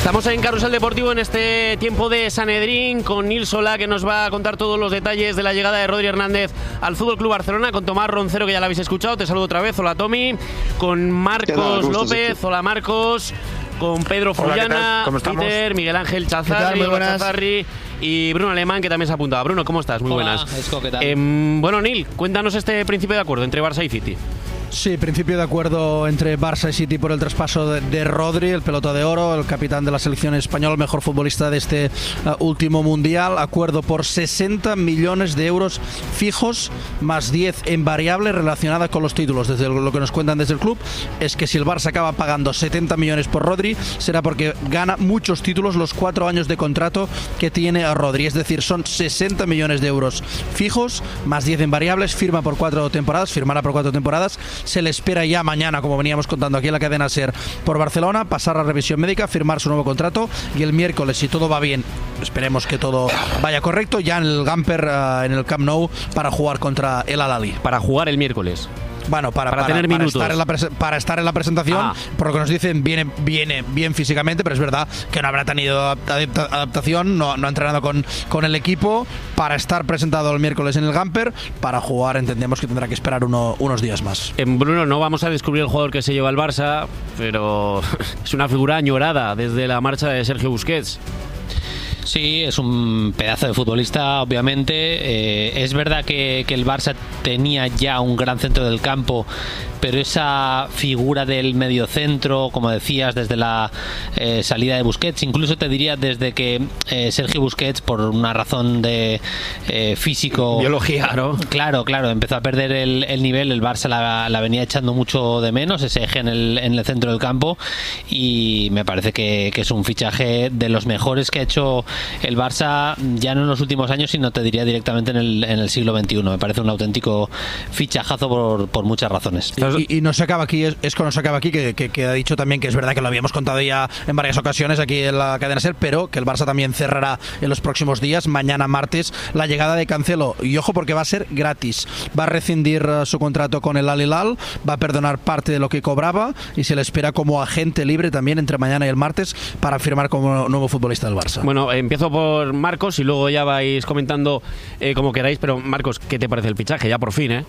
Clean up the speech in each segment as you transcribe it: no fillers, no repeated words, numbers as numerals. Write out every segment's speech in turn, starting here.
Estamos en Carrusel Deportivo en este tiempo de Sanedrín con Nil Solá, que nos va a contar todos los detalles de la llegada de Rodri Hernández al FC Barcelona, con Tomás Roncero, que ya la habéis escuchado, te saludo otra vez, hola Tommy, con Marcos López, hola Marcos, con Pedro Fullana, Peter, Miguel Ángel Chazarri y Bruno Alemán, que también se ha apuntado. Bruno, ¿cómo estás? Muy buenas. Esco, ¿qué tal? Bueno, Nil, cuéntanos este principio de acuerdo entre Barça y City. Sí, principio de acuerdo entre Barça y City por el traspaso de Rodri, el pelota de oro, el capitán de la selección española, el mejor futbolista de este último mundial. Acuerdo por 60 millones de euros fijos, más 10 en variable relacionada con los títulos. Desde lo que nos cuentan desde el club es que si el Barça acaba pagando 70 millones por Rodri, será porque gana muchos títulos los 4 años de contrato que tiene Rodri. Es decir, son 60 millones de euros fijos, más 10 en variables, firmará por 4 temporadas. Se le espera ya mañana, como veníamos contando aquí en la cadena SER, por Barcelona, pasar la revisión médica, firmar su nuevo contrato y el miércoles, si todo va bien, esperemos que todo vaya correcto, ya en el Gamper, en el Camp Nou, para jugar contra el Al-Ahly. Para jugar el miércoles. Bueno, para tener minutos. Para estar en la presentación, por lo que nos dicen, viene bien físicamente, pero es verdad que no habrá tenido adaptación, no ha entrenado con el equipo, para estar presentado el miércoles en el Gamper. Para jugar entendemos que tendrá que esperar unos días más. En Bruno, no vamos a descubrir el jugador que se lleva al Barça, pero es una figura añorada desde la marcha de Sergio Busquets. Sí, es un pedazo de futbolista, obviamente. Es verdad que el Barça tenía ya un gran centro del campo, pero esa figura del mediocentro, como decías, desde la salida de Busquets, incluso te diría desde que Sergio Busquets, por una razón de físico... biología, ¿no? Claro, empezó a perder el nivel, el Barça la venía echando mucho de menos, ese eje en el centro del campo, y me parece que es un fichaje de los mejores que ha hecho el Barça, ya no en los últimos años, sino te diría directamente en el siglo XXI. Me parece un auténtico fichajazo por muchas razones. Y nos acaba aquí, que ha dicho también que es verdad que lo habíamos contado ya en varias ocasiones aquí en la cadena SER, pero que el Barça también cerrará en los próximos días, mañana martes, la llegada de Cancelo. Y ojo, porque va a ser gratis. Va a rescindir su contrato con el Al-Hilal, va a perdonar parte de lo que cobraba y se le espera como agente libre también entre mañana y el martes para firmar como nuevo futbolista del Barça. Bueno, empiezo por Marcos y luego ya vais comentando como queráis, pero Marcos, ¿qué te parece el fichaje? Ya por fin, ¿eh?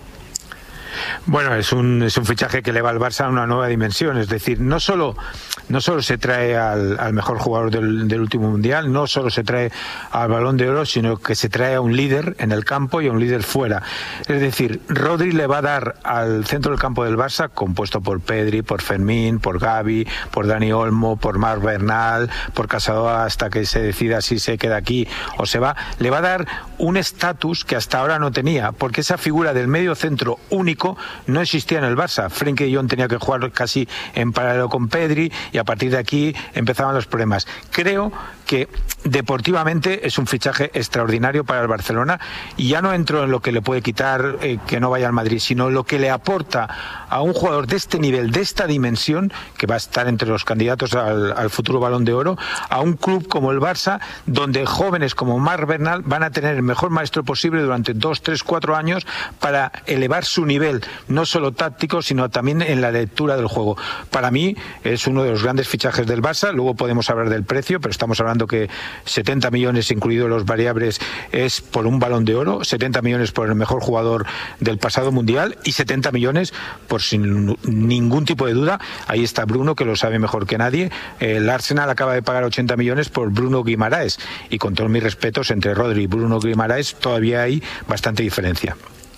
Bueno, es un fichaje que eleva al Barça a una nueva dimensión, es decir, no solo se trae al mejor jugador del último mundial, no solo se trae al Balón de Oro, sino que se trae a un líder en el campo y a un líder fuera. Es decir, Rodri le va a dar al centro del campo del Barça, compuesto por Pedri, por Fermín, por Gavi, por Dani Olmo, por Marc Bernal, por Casadó, hasta que se decida si se queda aquí o se va, le va a dar un estatus que hasta ahora no tenía, porque esa figura del medio centro único no existía en el Barça. Frenkie de Jong tenía que jugar casi en paralelo con Pedri y a partir de aquí empezaban los problemas. Creo que deportivamente es un fichaje extraordinario para el Barcelona y ya no entro en lo que le puede quitar que no vaya al Madrid, sino lo que le aporta a un jugador de este nivel, de esta dimensión, que va a estar entre los candidatos al futuro Balón de Oro, a un club como el Barça, donde jóvenes como Marc Bernal van a tener el mejor maestro posible durante 2, 3, 4 años para elevar su nivel, no solo táctico, sino también en la lectura del juego. Para mí es uno de los grandes fichajes del Barça. Luego podemos hablar del precio, pero estamos hablando que 70 millones, incluidos los variables, es por un Balón de Oro, 70 millones por el mejor jugador del pasado mundial y 70 millones por, sin ningún tipo de duda, ahí está Bruno, que lo sabe mejor que nadie, el Arsenal acaba de pagar 80 millones por Bruno Guimaraes, y con todos mis respetos, entre Rodri y Bruno Guimaraes todavía hay bastante diferencia.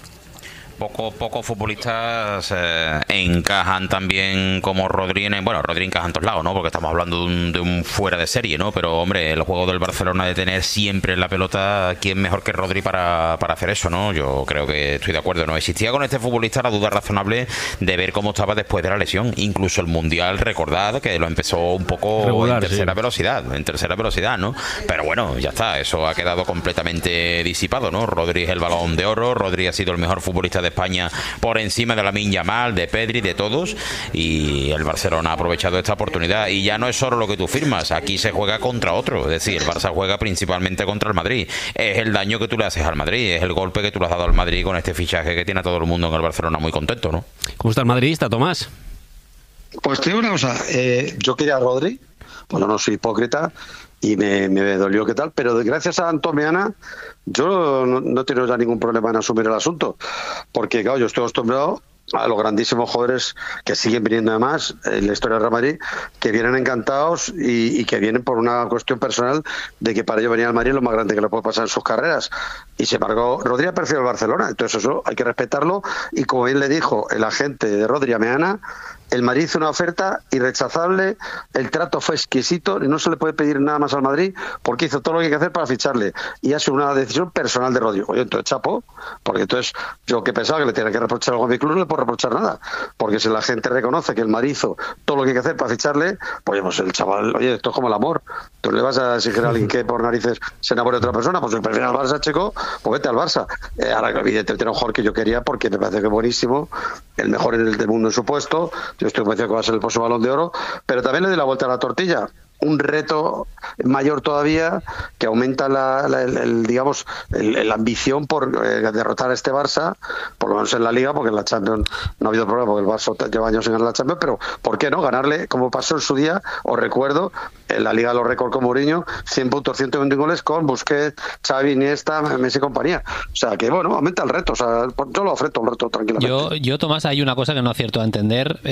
Pocos futbolistas encajan también como Rodri. Rodri encaja en todos lados, ¿no? Porque estamos hablando de un fuera de serie, ¿no? Pero, hombre, el juego del Barcelona de tener siempre la pelota, ¿quién mejor que Rodri para hacer eso, no? Yo creo que estoy de acuerdo, ¿no? Existía con este futbolista la duda razonable de ver cómo estaba después de la lesión. Incluso el Mundial, recordad que lo empezó un poco regular, en tercera velocidad, ¿no? Pero bueno, ya está, eso ha quedado completamente disipado, ¿no? Rodri es el Balón de Oro, Rodri ha sido el mejor futbolista de España por encima de Lamine Yamal, de Pedri, de todos, y el Barcelona ha aprovechado esta oportunidad. Y ya no es solo lo que tú firmas, aquí se juega contra otro, es decir, el Barça juega principalmente contra el Madrid. Es el daño que tú le haces al Madrid, es el golpe que tú le has dado al Madrid con este fichaje que tiene a todo el mundo en el Barcelona muy contento, ¿no? ¿Cómo está el madridista, Tomás? Pues te digo una cosa, yo quería a Rodri, pues yo no soy hipócrita y me dolió qué tal, pero gracias a Antomeana yo no he tenido ya ningún problema en asumir el asunto, porque claro, yo estoy acostumbrado a los grandísimos jugadores que siguen viniendo además en la historia del Real Madrid, que vienen encantados y que vienen por una cuestión personal de que para ellos venir al Madrid es lo más grande que le puede pasar en sus carreras. Y sin embargo, Rodri ha preferido el Barcelona, entonces eso hay que respetarlo, y como bien le dijo el agente de Rodri a Meana, el Madrid hizo una oferta irrechazable, el trato fue exquisito y no se le puede pedir nada más al Madrid porque hizo todo lo que hay que hacer para ficharle, y ha sido una decisión personal de Rodri. Oye, entonces chapo, porque entonces yo que pensaba que le tenía que reprochar algo a mi club, no le puedo reprochar nada, porque si la gente reconoce que el Madrid hizo todo lo que hay que hacer para ficharle, pues el chaval, oye, esto es como el amor, tú le vas a exigir a alguien que por narices se enamore de otra persona, pues si prefieres al Barça, chico, pues vete al Barça. Ahora evidentemente era un jugador que yo quería porque me parece que es buenísimo, el mejor en el del mundo en su puesto, yo estoy convencido que va a ser el próximo Balón de Oro, pero también le doy la vuelta a la tortilla. Un reto mayor todavía que aumenta la ambición por derrotar a este Barça, por lo menos en la Liga, porque en la Champions no ha habido problema, porque el Barça lleva años sin ganar la Champions, pero ¿por qué no? Ganarle, como pasó en su día, os recuerdo, en la Liga los récords con Mourinho, 100 puntos, 120 goles con Busquets, Xavi, Iniesta, Messi y compañía. O sea, que bueno, aumenta el reto, o sea, yo lo ofrezco un reto tranquilamente. Yo, Tomás, hay una cosa que no acierto a entender.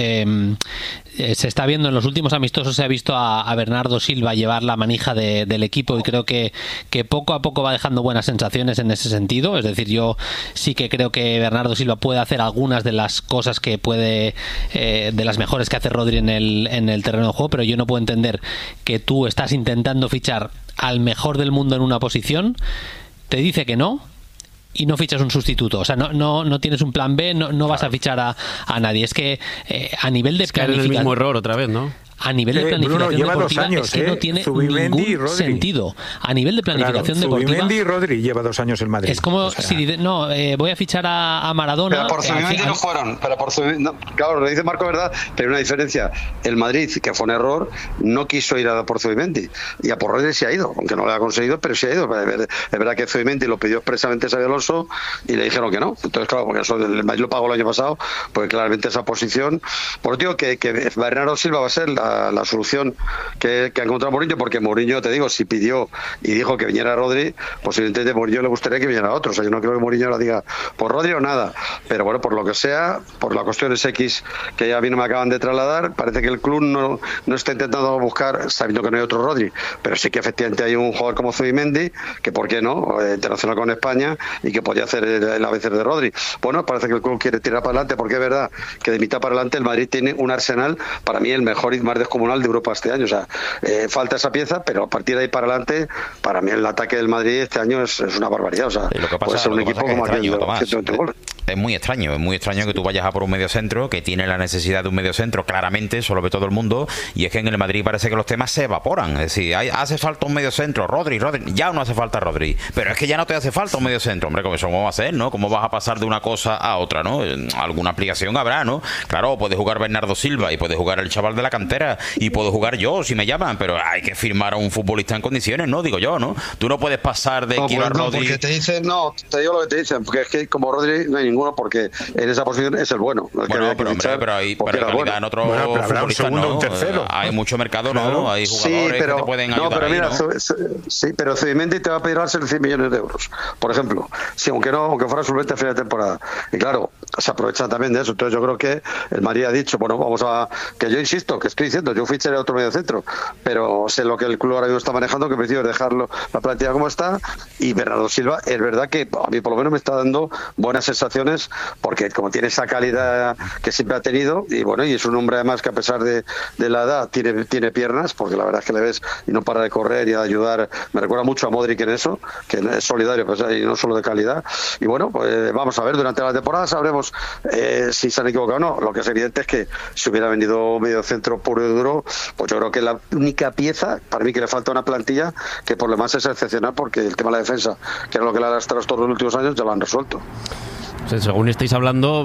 Se está viendo en los últimos amistosos, se ha visto a Bernardo Silva llevar la manija del equipo, y creo que poco a poco va dejando buenas sensaciones en ese sentido. Es decir, yo sí que creo que Bernardo Silva puede hacer algunas de las cosas que puede, de las mejores que hace Rodri en el terreno de juego, pero yo no puedo entender que tú estás intentando fichar al mejor del mundo en una posición, te dice que no, y no fichas un sustituto. O sea, no tienes un plan B, no vas a fichar a nadie. Es que a nivel de planificación, el mismo error otra vez, ¿no? A nivel de planificación Bruno, deportiva 2 años, es que no tiene Zubimendi ningún sentido. A nivel de planificación deportiva, Zubimendi y Rodri lleva 2 años en Madrid. Es como si voy a fichar a Maradona. Pero por Zubimendi no fueron. Claro, lo dice Marco, verdad, pero hay una diferencia. El Madrid, que fue un error, no quiso ir a por Zubimendi, y a por Rodri se ha ido, aunque no lo ha conseguido, pero se ha ido. Es verdad que Zubimendi lo pidió expresamente Xabi Alonso y le dijeron que no. Entonces, claro, porque eso el Madrid lo pagó el año pasado, pues claramente esa posición. Por eso digo que Bernardo Silva va a ser la solución que ha encontrado Mourinho, porque Mourinho, te digo, si pidió y dijo que viniera Rodri, pues evidentemente Mourinho le gustaría que viniera otro. O sea, yo no creo que Mourinho le diga por Rodri o nada, pero bueno, por lo que sea, por las cuestiones X que ya a mí no me acaban de trasladar, parece que el club no está intentando buscar, sabiendo que no hay otro Rodri, pero sí que efectivamente hay un jugador como Zubimendi, que por qué no, internacional con España, y que podría hacer el ABC de Rodri. Bueno, parece que el club quiere tirar para adelante, porque es verdad que de mitad para adelante el Madrid tiene un arsenal, para mí el mejor y más descomunal de Europa este año. O sea, falta esa pieza, pero a partir de ahí para adelante, para mí el ataque del Madrid este año es una barbaridad. O sea, lo que pasa, puede ser un equipo como aquel de 120 goles. Es muy extraño que tú vayas a por un mediocentro que tiene la necesidad de un mediocentro, claramente, eso lo ve todo el mundo, y es que en el Madrid parece que los temas se evaporan. Es decir, hace falta un mediocentro, Rodri, ya no hace falta Rodri, pero es que ya no te hace falta un mediocentro, hombre, ¿cómo va a ser, no? ¿Cómo vas a pasar de una cosa a otra, no? Alguna aplicación habrá, ¿no? Claro, puede jugar Bernardo Silva y puede jugar el chaval de la cantera y puedo jugar yo si me llaman, pero hay que firmar a un futbolista en condiciones, ¿no? Digo yo, ¿no? Tú no puedes pasar de quiero a Rodri. Porque te dicen, te digo lo que te dicen, porque es que como Rodri no hay ninguno, porque en esa posición es el bueno. Bueno, pero hay calidad en otro futbolista, ¿no? Un tercero. Hay mucho mercado, ¿no? Claro. Hay jugadores que te pueden ayudar. Pero mira, ahí, ¿no? Sí, pero Zubimendi te va a pedir darse 100 millones de euros, por ejemplo. Sí, aunque fuera solvente a final de temporada. Y claro, se aprovechan también de eso. Entonces yo creo que el Madrid ha dicho, bueno, vamos a... Que yo insisto, que estoy diciendo, yo ficharé otro medio centro, pero sé lo que el club ahora mismo está manejando, que en principio es dejarlo la plantilla como está, y Bernardo Silva es verdad que a mí por lo menos me está dando buenas sensaciones, porque como tiene esa calidad que siempre ha tenido, y bueno, y es un hombre además que a pesar de la edad tiene piernas, porque la verdad es que le ves y no para de correr y de ayudar. Me recuerda mucho a Modric en eso, que es solidario, pues, y no solo de calidad. Y bueno, pues vamos a ver, durante la temporada sabremos si se han equivocado o no. Lo que es evidente es que si hubiera vendido medio centro puro y duro, pues yo creo que la única pieza, para mí que le falta una plantilla, que por lo demás es excepcional, porque el tema de la defensa, que era lo que le ha arrastrado todos los últimos años, ya lo han resuelto. Según estáis hablando,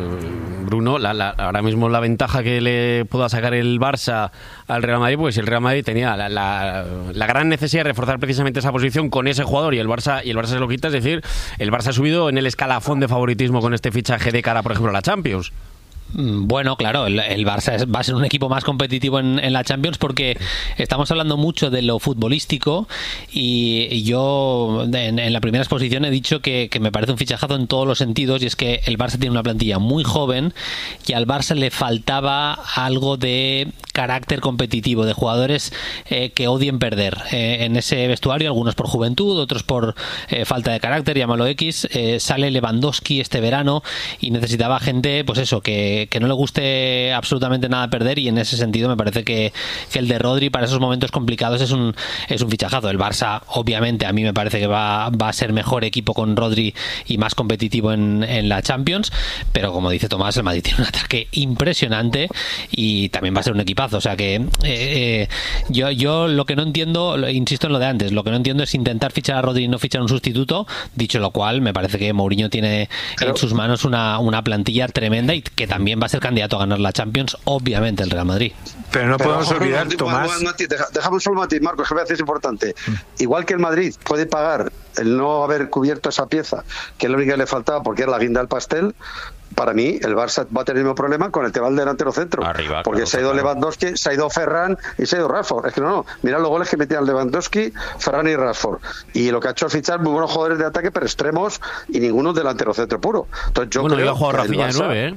Bruno, ahora mismo la ventaja que le pueda sacar el Barça al Real Madrid, pues el Real Madrid tenía la gran necesidad de reforzar precisamente esa posición con ese jugador, y el Barça se lo quita. Es decir, el Barça ha subido en el escalafón de favoritismo con este fichaje de cara, por ejemplo, a la Champions. Bueno, claro, el Barça va a ser un equipo más competitivo en la Champions porque estamos hablando mucho de lo futbolístico y yo en la primera exposición he dicho que me parece un fichajazo en todos los sentidos, y es que el Barça tiene una plantilla muy joven y al Barça le faltaba algo de carácter competitivo, de jugadores que odien perder. En ese vestuario, algunos por juventud, otros por falta de carácter, llámalo X. Sale Lewandowski este verano y necesitaba gente, pues eso, que no le guste absolutamente nada perder, y en ese sentido me parece que el de Rodri para esos momentos complicados es un fichajazo. El Barça, obviamente, a mí me parece que va a ser mejor equipo con Rodri y más competitivo en la Champions, pero como dice Tomás, el Madrid tiene un ataque impresionante y también va a ser un equipazo. O sea que yo lo que no entiendo, insisto en lo de antes, lo que no entiendo es intentar fichar a Rodri y no fichar un sustituto. Dicho lo cual, me parece que Mourinho tiene en sus manos una plantilla tremenda y que también va a ser candidato a ganar la Champions, obviamente, el Real Madrid. Pero no podemos olvidar, Tomás... Déjame un solo matiz, Marcos, que me parece importante. Igual que el Madrid puede pagar el no haber cubierto esa pieza, que es lo único que le faltaba porque era la guinda del pastel, para mí el Barça va a tener el mismo problema con el tema del delantero centro. Arriba, porque se ha ido Lewandowski, se ha ido Ferran y se ha ido Rashford. Es que no, mira los goles que metían Lewandowski, Ferran y Rashford. Y lo que ha hecho es fichar muy buenos jugadores de ataque, pero extremos, y ninguno delantero centro puro. Entonces yo creo iba a jugar que Rafinha de 9,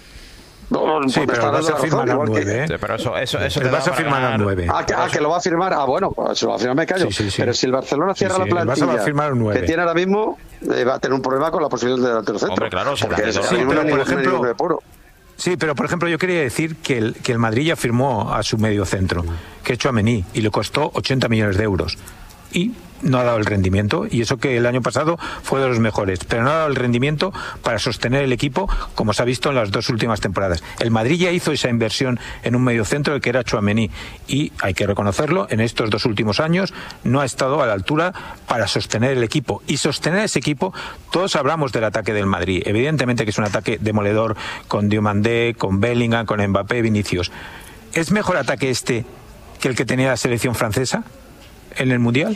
No, sí, pero vas a firmar a 9, Sí, pero eso te vas a firmar a 9. Que lo va a firmar. Bueno, pues si lo va a firmar me callo. Sí. Pero si el Barcelona cierra la plantilla va a firmar un 9. que tiene ahora mismo, va a tener un problema con la posición de delantero centro. Hombre, claro, porque por ejemplo, puro. Sí, pero por ejemplo yo quería decir que el Madrid ya firmó a su medio centro, que es Tchouaméni, y le costó 80 millones de euros. Y no ha dado el rendimiento, y eso que el año pasado fue de los mejores, pero no ha dado el rendimiento para sostener el equipo como se ha visto en las 2 últimas temporadas. El Madrid ya hizo esa inversión en un mediocentro que era Tchouaméni, y hay que reconocerlo, en estos 2 últimos años no ha estado a la altura para sostener el equipo, y sostener ese equipo. Todos hablamos del ataque del Madrid, evidentemente que es un ataque demoledor con Diomandé, con Bellingham, con Mbappé, Vinicius. ¿Es mejor ataque este que el que tenía la selección francesa en el Mundial?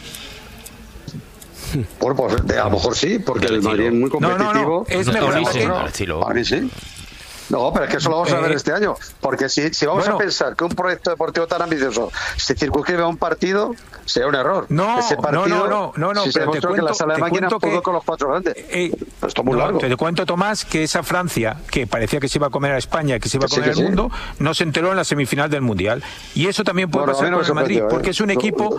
Bueno, pues a lo mejor sí, porque el Madrid es muy competitivo. No, es mejor ataque. Para mí sí. No, pero es que eso lo vamos a ver este año. Porque si vamos a pensar que un proyecto deportivo tan ambicioso se circunscribe a un partido, sería un error. Ese partido, no, si se demostró que la sala de máquinas pudo con los 4 grandes. Esto es muy largo. Te cuento, Tomás, que esa Francia, que parecía que se iba a comer a España, que se iba a comer al mundo, no se enteró en la semifinal del Mundial. Y eso también puede pasar con el Madrid, porque es un equipo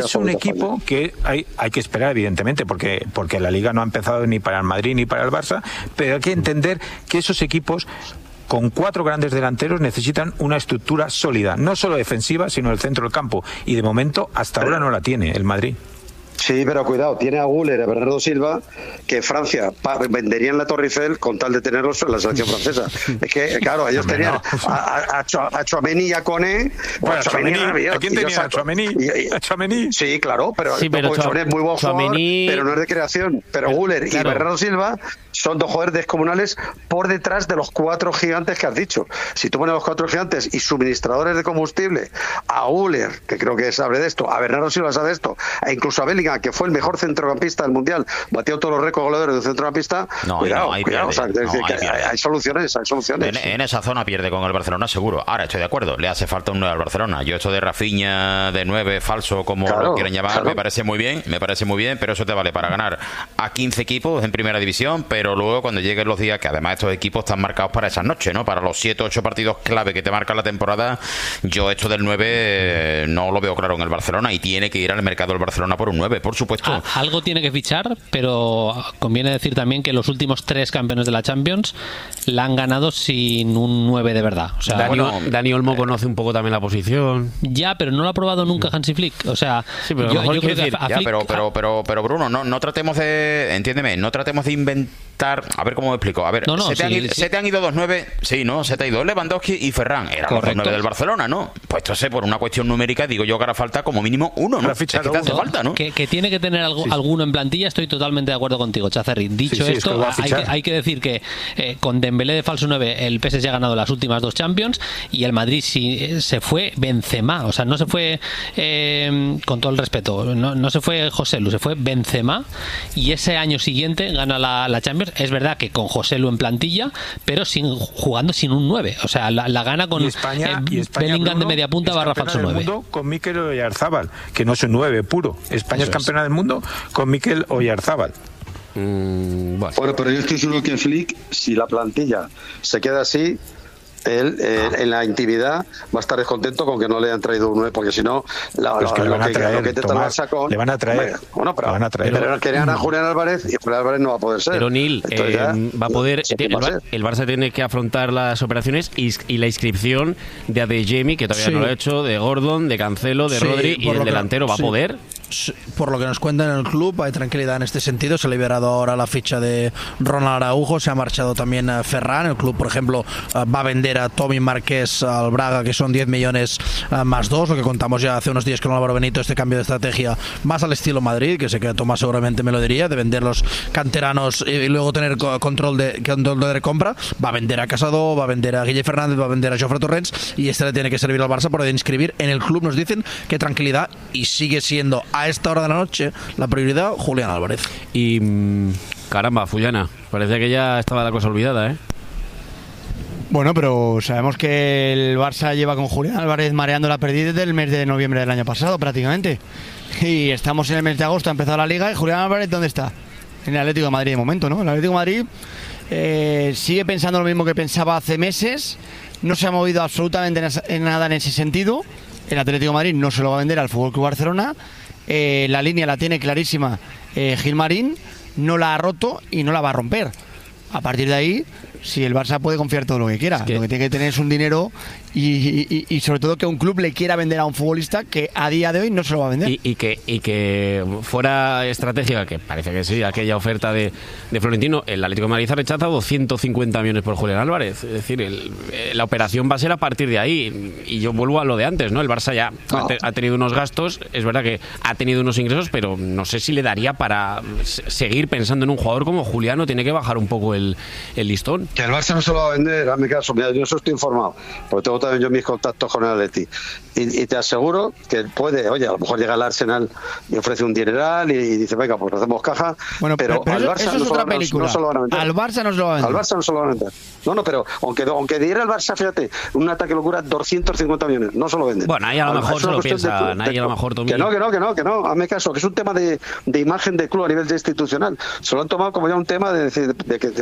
que hay que esperar, evidentemente, porque la Liga no ha empezado ni para el Madrid ni para el Barça, pero hay que entender que esos equipos con 4 grandes delanteros necesitan una estructura sólida, no solo defensiva, sino el centro del campo, y de momento hasta ahora no la tiene el Madrid. Sí, pero cuidado, tiene a Güler, a Bernardo Silva, que Francia vendería en la Torre Eiffel con tal de tenerlos en la selección francesa. Es que, claro, ellos tenían a Tchouaméni y a Koné. Bueno, ¿a quién tenía? ¿A Tchouaméni? Sí, claro, pero Tchouaméni es muy buen jugador, pero no es de creación. Pero Güler y Bernardo Silva son 2 jugadores descomunales por detrás de los 4 gigantes que has dicho. Si tú pones los 4 gigantes y suministradores de combustible, a Güler, que creo que sabe de esto, a Bernardo Silva sabe de esto, e incluso a Bellingham, que fue el mejor centrocampista del Mundial, batió todos los récords goleadores de centrocampista, cuidado. O sea, hay soluciones. En esa zona pierde con el Barcelona seguro. Ahora estoy de acuerdo, le hace falta un 9 al Barcelona. Yo esto de Rafinha de 9 falso, como lo quieren llamar, me parece muy bien, pero eso te vale para ganar a 15 equipos en primera división, pero luego cuando lleguen los días, que además estos equipos están marcados para esas noches, ¿no? Para los 7 o 8 partidos clave que te marcan la temporada, yo esto del 9 no lo veo claro en el Barcelona, y tiene que ir al mercado del Barcelona por un 9, por supuesto. Algo tiene que fichar, pero conviene decir también que los últimos 3 campeones de la Champions la han ganado sin un 9 de verdad. O sea, Dani Olmo conoce un poco también la posición. Ya, pero no lo ha probado nunca Hansi Flick. O sea, sí, pero yo creo que a Flick... pero Bruno, no tratemos de, entiéndeme, no tratemos de inventar, a ver cómo me explico. A ver, se te han ido 2 9, sí, ¿no? Se te ha ido Lewandowski y Ferran, eran los 2 9 del Barcelona, ¿no? Pues entonces, por una cuestión numérica, digo yo que ahora falta como mínimo 1, ¿no? Es que te hace falta, ¿no? Que tiene que tener alguno en plantilla, estoy totalmente de acuerdo contigo, Chazarri. Dicho esto, hay que decir que con Dembélé de falso 9 el PSG ha ganado las últimas 2 Champions y el Madrid se fue Benzema, o sea, no se fue con todo el respeto, no se fue Joselu, se fue Benzema, y ese año siguiente gana la Champions. Es verdad que con Joselu en plantilla, pero jugando sin un 9, o sea, la gana con España, Bellingham de media punta barra falso 9. Con Mikel Oyarzábal, que no es un 9 puro. España es campeona del mundo con Mikel Oyarzábal. Bueno, pero yo estoy seguro que Flick, si la plantilla se queda así, él en la intimidad va a estar descontento con que no le han traído un 9, porque si no le van a traer. Bueno, pero querían a Julián Álvarez y Julián Álvarez no va a poder ser. Pero Nil, va a poder. El Barça tiene que afrontar las operaciones y la inscripción de Adeyemi, que todavía no lo ha hecho, de Gordon, de Cancelo, de Rodri, y el delantero va a poder. Por lo que nos cuentan en el club, hay tranquilidad en este sentido. Se ha liberado ahora la ficha de Ronald Araujo, se ha marchado también Ferran. El club, por ejemplo, va a vender a Tommy Márquez al Braga, que son 10 millones más 2, lo que contamos ya hace unos días con Álvaro Benito, este cambio de estrategia más al estilo Madrid, que sé que Tomás seguramente me lo diría, de vender los canteranos y luego tener control de compra. Va a vender a Casado, va a vender a Guille Fernández, va a vender a Jofre Torrents, y este le tiene que servir al Barça para inscribir. En el club nos dicen que tranquilidad, y sigue siendo a esta hora de la noche la prioridad Julián Álvarez. Y caramba, Fullana, parecía que ya estaba la cosa olvidada, ¿eh? Bueno, pero sabemos que el Barça lleva con Julián Álvarez mareando la pérdida desde el mes de noviembre del año pasado prácticamente, y estamos en el mes de agosto, ha empezado la Liga, y Julián Álvarez, ¿dónde está? En el Atlético de Madrid de momento, ¿no? El Atlético de Madrid sigue pensando lo mismo que pensaba hace meses, no se ha movido absolutamente en nada en ese sentido. El Atlético de Madrid no se lo va a vender al FC Barcelona. La línea la tiene clarísima Gilmarín, no la ha roto y no la va a romper. A partir de ahí, si el Barça puede confiar todo lo que quiera, lo que tiene que tener es un dinero y sobre todo que un club le quiera vender a un futbolista que a día de hoy no se lo va a vender. Y que fuera estratégica, que parece que sí, aquella oferta de Florentino, el Atlético de Madrid ha rechazado 150 millones por Julián Álvarez. Es decir, la operación va a ser a partir de ahí. Y yo vuelvo a lo de antes, ¿no? El Barça ya ha tenido unos gastos, es verdad que ha tenido unos ingresos, pero no sé si le daría para seguir pensando en un jugador como Julián, o tiene que bajar un poco el listón. Que el Barça no se lo va a vender, hazme caso, mira, yo eso estoy informado, porque tengo también yo mis contactos con el Atleti, y te aseguro que puede, oye, a lo mejor llega el Arsenal y ofrece un dineral y dice, venga, pues hacemos caja, bueno, pero al Barça eso es otra película. No se lo van a vender. Al Barça no se lo va a vender. Al Barça no se lo van a vender. No, pero aunque diera el Barça, fíjate, un ataque locura, 250 millones, no se lo venden. Bueno, ahí a lo mejor se lo piensan, ahí a lo mejor Tommy. Que no, hazme caso, que es un tema de imagen de club a nivel institucional. Se lo han tomado como ya un tema de decir,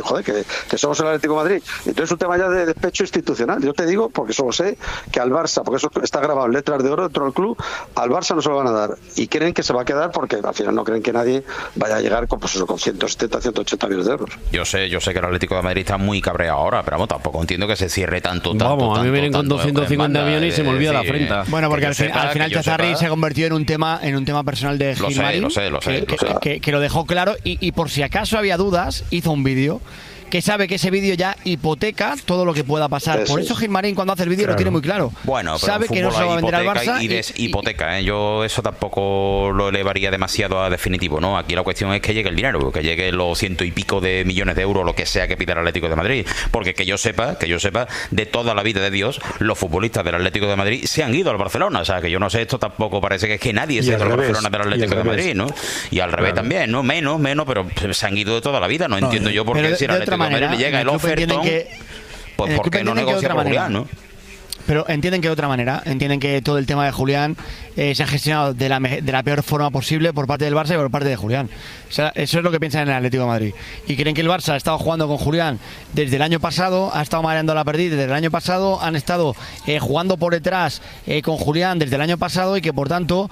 que somos el Atlético de Madrid. Entonces es un tema ya de despecho institucional. Yo te digo, porque solo sé que al Barça, porque eso está grabado en letras de oro dentro del club, al Barça no se lo van a dar. Y creen que se va a quedar porque al final no creen que nadie vaya a llegar con 170, 180 millones de euros. Yo sé que el Atlético de Madrid está muy cabreado ahora, pero vamos, tampoco entiendo que se cierre tanto. Vamos, a mí me vienen con 250 millones y se me olvida la frente. Bueno, porque al final Chazarri se ha convertido en un tema personal de Gilmarín. Lo sé. Que lo dejó claro, y por si acaso había dudas, hizo un vídeo que sabe que ese vídeo ya hipoteca todo lo que pueda pasar. Por eso Gilmarín, cuando hace el vídeo, lo tiene muy claro. Bueno, pero sabe que no se lo va a vender al Barça. Y deshipoteca, Yo eso tampoco lo elevaría demasiado a definitivo, ¿no? Aquí la cuestión es que llegue el dinero, que llegue los 100 y pico de millones de euros, lo que sea que pida el Atlético de Madrid. Porque que yo sepa, de toda la vida de Dios, los futbolistas del Atlético de Madrid se han ido al Barcelona. O sea, que yo no sé, esto tampoco parece que es que nadie se ha ido al Barcelona del Atlético de Madrid, ¿no? Y al revés también, ¿no? Menos, pero se han ido de toda la vida. No entiendo yo por qué si el Atlético de Madrid le llega el ofertón, pues ¿por qué no negocia con Julián, no? Pero entienden que de otra manera, entienden que todo el tema de Julián se ha gestionado de la peor forma posible por parte del Barça y por parte de Julián. O sea, eso es lo que piensan en el Atlético de Madrid. Y creen que el Barça ha estado jugando con Julián desde el año pasado, ha estado mareando la pérdida desde el año pasado, han estado jugando por detrás con Julián desde el año pasado, y que por tanto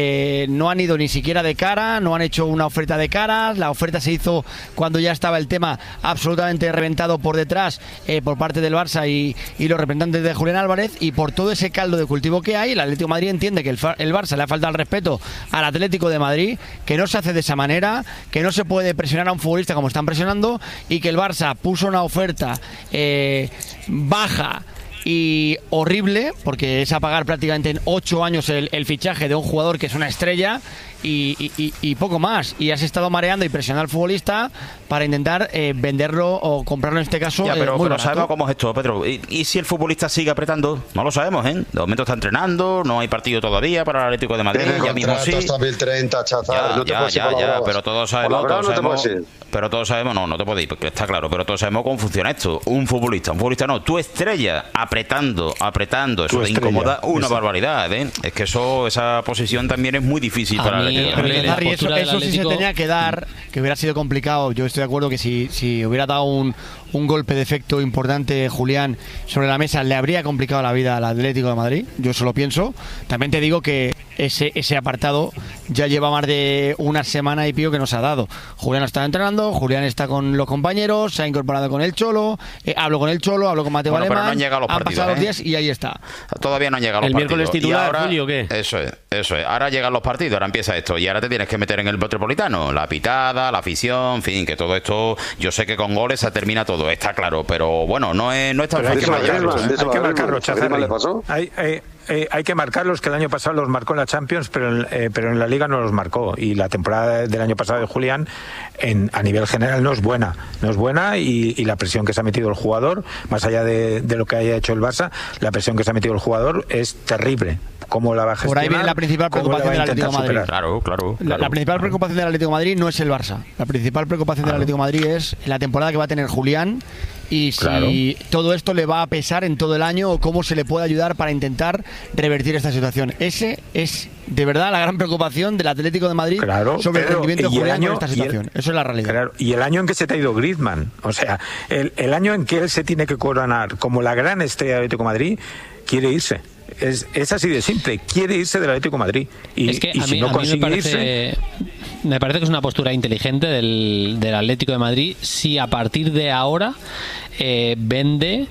no han ido ni siquiera de cara, no han hecho una oferta de cara. La oferta se hizo cuando ya estaba el tema absolutamente reventado por detrás por parte del Barça y los representantes de Julián Álvarez. Y por todo ese caldo de cultivo que hay, el Atlético de Madrid entiende que el Barça le ha faltado el respeto al Atlético de Madrid, que no se hace de esa manera, que no se puede presionar a un futbolista como están presionando, y que el Barça puso una oferta baja y horrible, porque es apagar prácticamente en 8 años el fichaje de un jugador que es una estrella y poco más. Y has estado mareando y presionando al futbolista para intentar venderlo o comprarlo en este caso. Ya, pero muy sabemos cómo es esto, Pedro. ¿Y si el futbolista sigue apretando? No lo sabemos, ¿eh? De momento está entrenando, no hay partido todavía para el Atlético de Madrid. Tiene Ya mismo sí. hasta 2030, Chazar. Pero todos sabemos. Pero todos sabemos, no te podéis, porque está claro, pero todos sabemos cómo funciona esto. Un futbolista no, tu estrella apretando, eso te incomoda una barbaridad, ¿eh? Es que esa posición también es muy difícil para el Atlético. Eso sí se tenía que dar, que hubiera sido complicado. Yo estoy de acuerdo que si hubiera dado un golpe de efecto importante Julián sobre la mesa, le habría complicado la vida al Atlético de Madrid. Yo eso lo pienso. También te digo que ese apartado ya lleva más de una semana y pico que nos ha dado. Julián está entrenando, Julián está con los compañeros, se ha incorporado con el Cholo, hablo con el Cholo, hablo con Mateo Alemán, pero no han llegado los partidos, pasado los días y ahí está. Todavía no han llegado los partidos. ¿El miércoles titular, ahora, Julio, o qué? Eso es. Ahora llegan los partidos, ahora empieza esto y ahora te tienes que meter en el Metropolitano, la pitada, la afición, en fin, que todo esto, yo sé que con goles se termina todo, está claro, pero bueno, no es tan fácil. Hay que marcarlo, Chazarri. Hay que marcarlos, que el año pasado los marcó en la Champions, pero en la Liga no los marcó. Y la temporada del año pasado de Julián, a nivel general, no es buena. Y la presión que se ha metido el jugador, más allá de lo que haya hecho el Barça, la presión que se ha metido el jugador es terrible. ¿Cómo la va a gestionar? Por ahí viene la principal preocupación del Atlético de Madrid. Claro. La principal preocupación del Atlético de Madrid no es el Barça. La principal preocupación del Atlético de Madrid es la temporada que va a tener Julián y si todo esto le va a pesar en todo el año o cómo se le puede ayudar para intentar revertir esta situación. Ese es de verdad la gran preocupación del Atlético de Madrid sobre el rendimiento de Julián en esta situación. Eso es la realidad. Claro. Y el año en que se te ha ido Griezmann, o sea, el año en que él se tiene que coronar como la gran estrella del Atlético de Madrid, quiere irse. Es así de simple, quiere irse del Atlético de Madrid y si no consigue irse. Me parece que es una postura inteligente del Atlético de Madrid si a partir de ahora vende,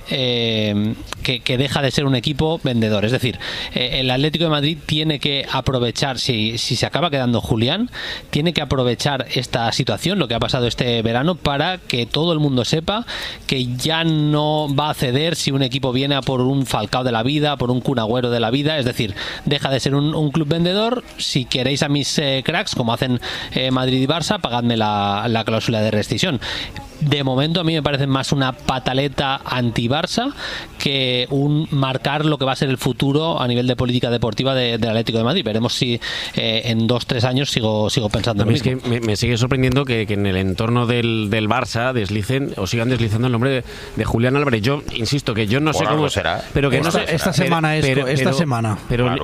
que deja de ser un equipo vendedor. Es decir, el Atlético de Madrid tiene que aprovechar, si se acaba quedando Julián, tiene que aprovechar esta situación, lo que ha pasado este verano, para que todo el mundo sepa que ya no va a ceder si un equipo viene a por un Falcao de la vida, por un Kun Agüero de la vida. Es decir, deja de ser un club vendedor. Si queréis a mis cracks, como hacen Madrid y Barça, pagadme la cláusula de rescisión. De momento a mí me parece más una pataleta anti-Barça que un marcar lo que va a ser el futuro a nivel de política deportiva del Atlético de Madrid. Veremos si en 2-3 años sigo pensando lo mismo. Es que me sigue sorprendiendo que en el entorno del Barça sigan deslizando el nombre de Julián Álvarez. Yo insisto que yo no sé cómo será, pero que esta semana. Esta semana.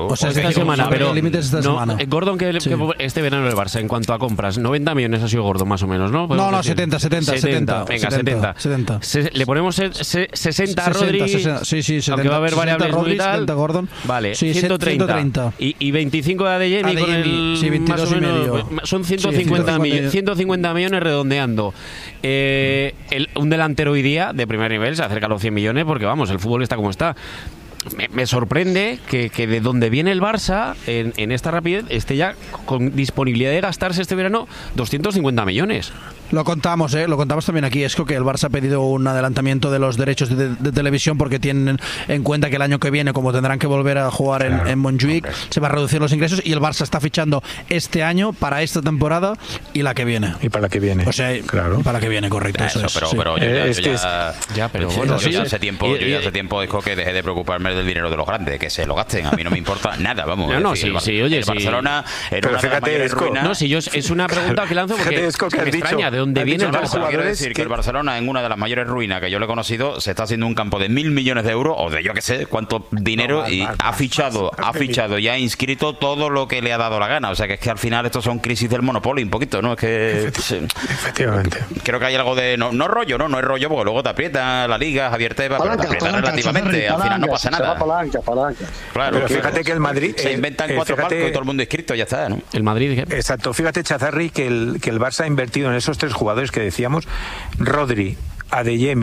Gordon, que este verano del Barça en cuanto a compras, 90 millones ha sido Gordon más o menos, ¿no? No, 70. Venga, 70. Le ponemos 60 a Rodri. Sí, 70. Aunque va a haber variables Rodri, muy tal. 70 Gordon. Vale, sí, 130. Y 25 de Adeyemi con el 22 más o menos, y medio. Son 150 millones redondeando. Un delantero hoy día de primer nivel se acerca a los 100 millones porque vamos, el fútbol está como está. Me sorprende que de donde viene el Barça en esta rapidez esté ya con disponibilidad de gastarse este verano 250 millones. Lo contamos también aquí, es que el Barça ha pedido un adelantamiento de los derechos de televisión porque tienen en cuenta que el año que viene, como tendrán que volver a jugar en Montjuic, se va a reducir los ingresos y el Barça está fichando este año para esta temporada y la que viene. Y para la que viene. O sea, para la que viene, correcto. Pero yo hace tiempo dijo que dejé de preocuparme del dinero de los grandes, que se lo gasten, a mí no me importa nada, vamos. El Barcelona era una de las mayores ruinas. No, si yo es una pregunta que lanzo porque me extraña de dónde viene el Barça. Quiero decir que el Barcelona, en una de las mayores ruinas que yo le he conocido, se está haciendo un campo de 1.000 millones de euros o de yo que sé cuánto dinero y ha fichado y ha inscrito todo lo que le ha dado la gana. O sea que es que al final estos son crisis del monopolio un poquito, ¿no? Es que efectivamente. Creo que hay algo de no es rollo porque luego te aprieta la Liga, Javier Tebas, pero te aprieta relativamente, al final no pasa nada. Palanca. Claro, pero fíjate que el Madrid se inventan 4 palcos y todo el mundo inscrito, ya está, ¿no? El Madrid. Exacto, fíjate, Chazarri, que el Barça ha invertido en esos 3 jugadores que decíamos, Rodri, Adeyemi